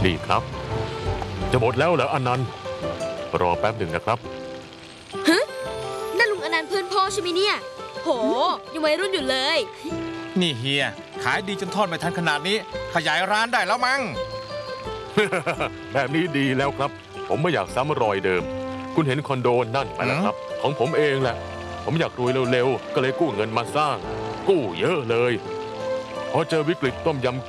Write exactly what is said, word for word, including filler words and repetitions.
นี่ครับจะหมดแล้วเหรออนันต์รอแป๊บหนึ่งนะครับฮะนั่นลุงอนันต์เพื่อนพ่อใช่ไหมเนี่ยโหยังวัยรุ่นอยู่เลยนี่เฮียขายดีจนทอดไม่ทันขนาดนี้ขยายร้านได้แล้วมั้งแบบนี้ดีแล้วครับผมไม่อยากซ้ำรอยเดิมคุณเห็นคอนโดนั่นไหมล่ะครับของผมเองแหละผมอยากรวยเร็วๆก็เลยกู้เงินมาสร้างกู้เยอะเลยพอเจอวิกฤตต้มยำ